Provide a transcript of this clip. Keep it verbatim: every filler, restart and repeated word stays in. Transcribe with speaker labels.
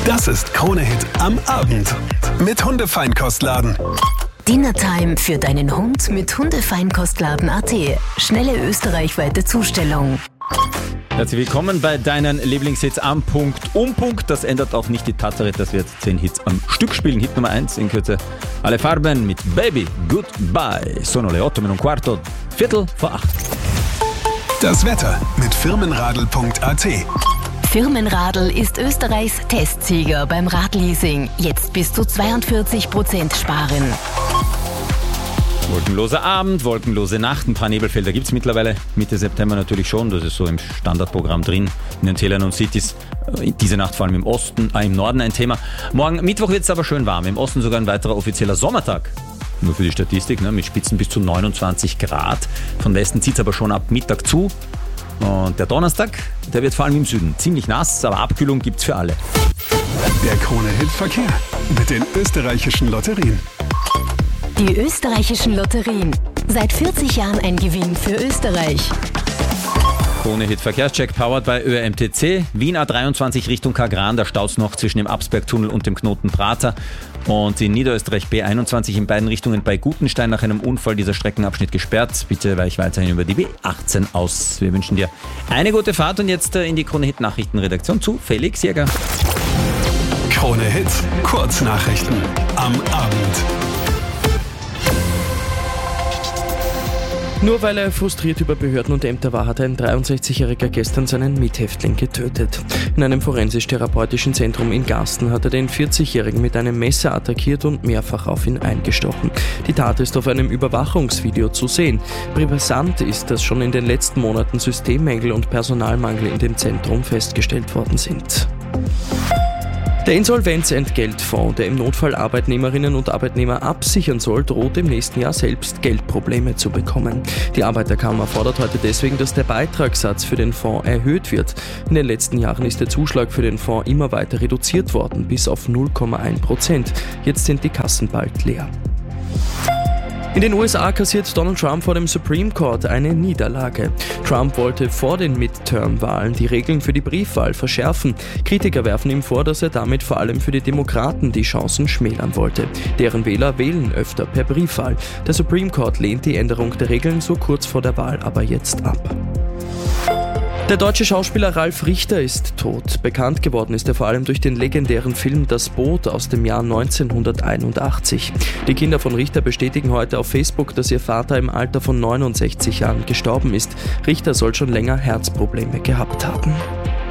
Speaker 1: Das ist Krone-Hit am Abend mit Hundefeinkostladen.
Speaker 2: Dinnertime für deinen Hund mit Hundefeinkostladen Punkt at. Schnelle österreichweite Zustellung.
Speaker 3: Herzlich willkommen bei deinen Lieblingshits am Punkt um Punkt. Das ändert auch nicht die Tatsache, dass wir jetzt zehn Hits am Stück spielen. Hit Nummer eins in Kürze. Alle Farben mit Baby Goodbye. Sono le otto meno un quarto, Viertel vor acht.
Speaker 1: Das Wetter mit firmenradl Punkt at.
Speaker 2: Firmenradl ist Österreichs Testsieger beim Radleasing. Jetzt bis zu zweiundvierzig Prozent sparen.
Speaker 3: Wolkenloser Abend, wolkenlose Nacht, ein paar Nebelfelder gibt es mittlerweile. Mitte September natürlich schon, das ist so im Standardprogramm drin, in den Tälern und Cities. Diese Nacht vor allem im Osten, äh, im Norden ein Thema. Morgen Mittwoch wird es aber schön warm, im Osten sogar ein weiterer offizieller Sommertag. Nur für die Statistik, ne, mit Spitzen bis zu neunundzwanzig Grad. Von Westen zieht es aber schon ab Mittag zu. Und der Donnerstag, der wird vor allem im Süden ziemlich nass, aber Abkühlung gibt's für alle.
Speaker 1: Der Krone-Hit-Verkehr mit den österreichischen Lotterien.
Speaker 2: Die österreichischen Lotterien. Seit vierzig Jahren ein Gewinn für Österreich.
Speaker 3: Krone-Hit Verkehrscheck powered by Ö R M T C. Wien A dreiundzwanzig Richtung Kagran, da staut's noch zwischen dem Absbergtunnel und dem Knoten Prater. Und in Niederösterreich B einundzwanzig in beiden Richtungen bei Gutenstein nach einem Unfall dieser Streckenabschnitt gesperrt. Bitte weich weiterhin über die B achtzehn aus. Wir wünschen dir eine gute Fahrt und jetzt in die Krone-Hit Nachrichtenredaktion zu Felix Jäger.
Speaker 1: Krone-Hit Kurznachrichten am Abend.
Speaker 4: Nur weil er frustriert über Behörden und Ämter war, hat ein dreiundsechzigjähriger gestern seinen Mithäftling getötet. In einem forensisch-therapeutischen Zentrum in Garsten hat er den vierzigjährigen mit einem Messer attackiert und mehrfach auf ihn eingestochen. Die Tat ist auf einem Überwachungsvideo zu sehen. Brisant ist, dass schon in den letzten Monaten Systemmängel und Personalmangel in dem Zentrum festgestellt worden sind. Der Insolvenzentgeltfonds, der im Notfall Arbeitnehmerinnen und Arbeitnehmer absichern soll, droht im nächsten Jahr selbst Geldprobleme zu bekommen. Die Arbeiterkammer fordert heute deswegen, dass der Beitragssatz für den Fonds erhöht wird. In den letzten Jahren ist der Zuschlag für den Fonds immer weiter reduziert worden, bis auf null Komma eins Prozent. Jetzt sind die Kassen bald leer. In den U S A kassiert Donald Trump vor dem Supreme Court eine Niederlage. Trump wollte vor den Midterm-Wahlen die Regeln für die Briefwahl verschärfen. Kritiker werfen ihm vor, dass er damit vor allem für die Demokraten die Chancen schmälern wollte. Deren Wähler wählen öfter per Briefwahl. Der Supreme Court lehnt die Änderung der Regeln so kurz vor der Wahl aber jetzt ab. Der deutsche Schauspieler Ralf Richter ist tot. Bekannt geworden ist er vor allem durch den legendären Film Das Boot aus dem Jahr neunzehnhunderteinundachtzig. Die Kinder von Richter bestätigen heute auf Facebook, dass ihr Vater im Alter von neunundsechzig Jahren gestorben ist. Richter soll schon länger Herzprobleme gehabt haben.